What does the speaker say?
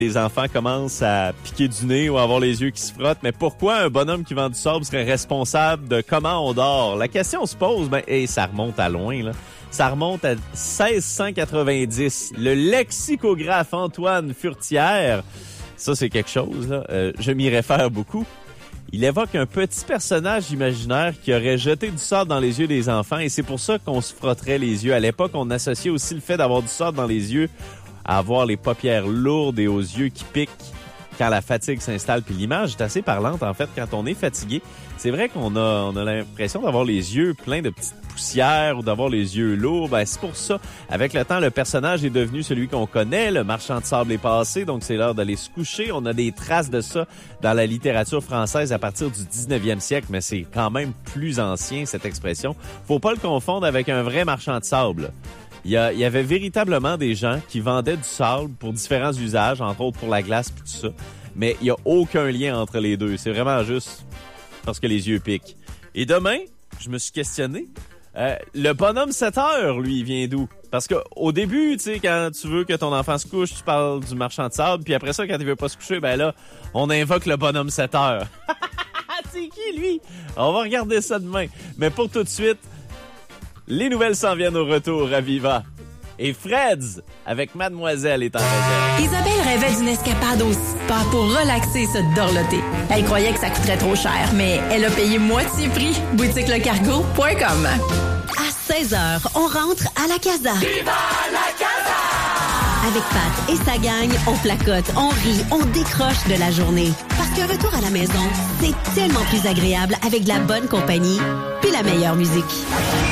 les enfants commencent à piquer du nez ou à avoir les yeux qui se frottent. Mais pourquoi un bonhomme qui vend du sable serait responsable de comment on dort? La question se pose, et ça remonte à loin, là. Ça remonte à 1690. Le lexicographe Antoine Furtière, ça c'est quelque chose, là. Je m'y réfère beaucoup. Il évoque un petit personnage imaginaire qui aurait jeté du sable dans les yeux des enfants et c'est pour ça qu'on se frotterait les yeux. À l'époque, on associait aussi le fait d'avoir du sable dans les yeux à avoir les paupières lourdes et aux yeux qui piquent quand la fatigue s'installe. Puis l'image est assez parlante, en fait, quand on est fatigué. C'est vrai qu'on a l'impression d'avoir les yeux pleins de petites poussières ou d'avoir les yeux lourds. C'est pour ça. Avec le temps, le personnage est devenu celui qu'on connaît. Le marchand de sable est passé, donc c'est l'heure d'aller se coucher. On a des traces de ça dans la littérature française à partir du 19e siècle, mais c'est quand même plus ancien, cette expression. Faut pas le confondre avec un vrai marchand de sable. Il y avait véritablement des gens qui vendaient du sable pour différents usages, entre autres pour la glace et tout ça. Mais il y a aucun lien entre les deux. C'est vraiment juste parce que les yeux piquent. Et demain, je me suis questionné. Le bonhomme 7 heures, lui, il vient d'où? Parce que au début, tu sais, quand tu veux que ton enfant se couche, tu parles du marchand de sable. Puis après ça, quand il veut pas se coucher, là, on invoque le bonhomme 7 heures. C'est qui, lui? On va regarder ça demain. Mais pour tout de suite, les nouvelles s'en viennent au retour à Viva. Et Freds, avec Mademoiselle, est en réserve. Isabelle rêvait d'une escapade au spa pour relaxer et se dorloter. Elle croyait que ça coûterait trop cher, mais elle a payé moitié prix. boutiquelecargo.com. À 16h, on rentre à la casa. Viva la casa! Avec Pat et sa gang, on placote, on rit, on décroche de la journée. Parce qu'un retour à la maison, c'est tellement plus agréable avec de la bonne compagnie puis la meilleure musique.